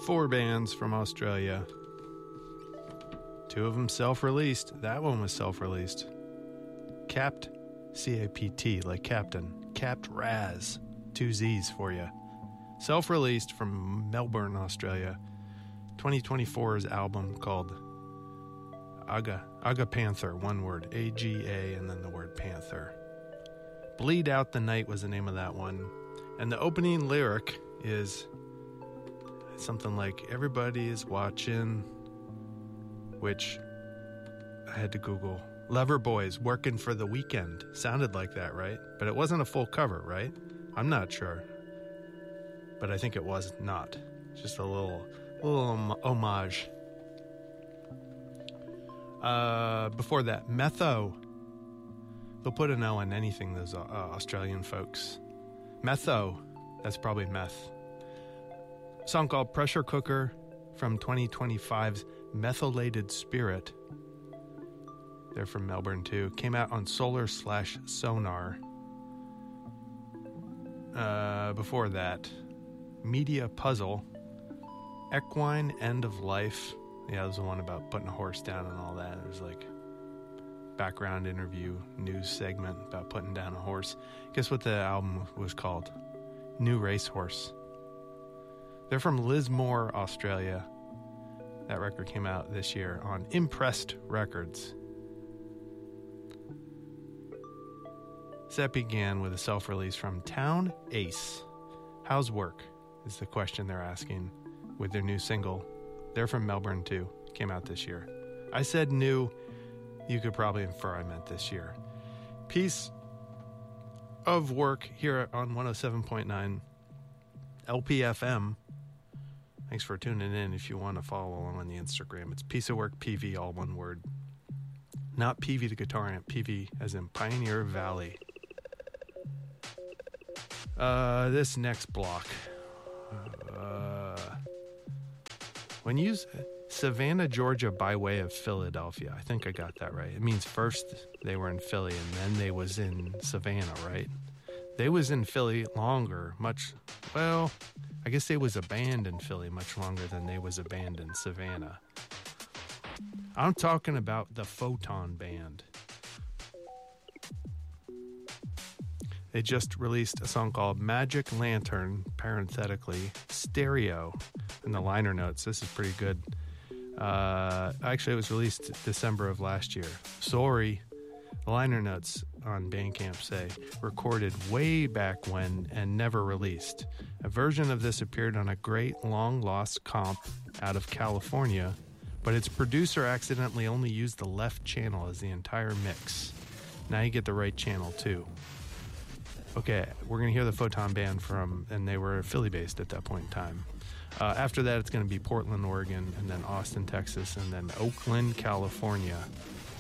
4 bands from Australia. 2 of them self-released. That one was self-released. Capt, C-A-P-T, like Captain. Capt Raz. 2 Z's for you. Self-released from Melbourne, Australia. 2024's album called Aga Panther, one word. A-G-A and then the word Panther. Bleed Out the Night was the name of that one. And the opening lyric is something like, everybody is watching, which I had to Google. Loverboys working for the weekend. Sounded like that, right? But it wasn't a full cover, right? I'm not sure. But I think it was not. Just a little homage. Before that, Metho. They'll put an O on anything, those Australian folks. Metho. That's probably meth. A song called Pressure Cooker from 2025's Methylated Spirit. They're from Melbourne too. Came out on Solar/Sonar. Before that, Media Puzzle. Equine End of Life. Yeah, that was the one about putting a horse down and all that. It was like background interview, news segment about putting down a horse. Guess what the album was called? New Racehorse. They're from Lismore, Australia. That record came out this year on Impressed Records. Set began with a self-release from Town Ace. How's work? Is the question they're asking with their new single. They're from Melbourne too. Came out this year. I said new. You could probably infer I meant this year. Piece of work here on 107.9 LPFM. Thanks for tuning in. If you want to follow along on the Instagram, it's Piece of Work PV, all one word. Not PV the guitar amp, PV as in Pioneer Valley. This next block. When you use Savannah, Georgia by way of Philadelphia, I think I got that right. It means first they were in Philly and then they was in Savannah, right? They was in Philly longer, I guess they was a band in Philly much longer than they was a band in Savannah. I'm talking about the Photon Band. They just released a song called Magic Lantern, parenthetically, Stereo, in the liner notes. This is pretty good. Actually, it was released December of last year. Sorry. The liner notes on Bandcamp say, recorded way back when and never released. A version of this appeared on a great long-lost comp out of California, but its producer accidentally only used the left channel as the entire mix. Now you get the right channel, too. Okay, we're going to hear the Photon Band and they were Philly-based at that point in time. After that, it's going to be Portland, Oregon, and then Austin, Texas, and then Oakland, California.